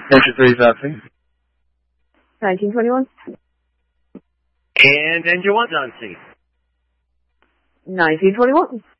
Engine 3 is out. 1921. And engine 1's on scene. 1921.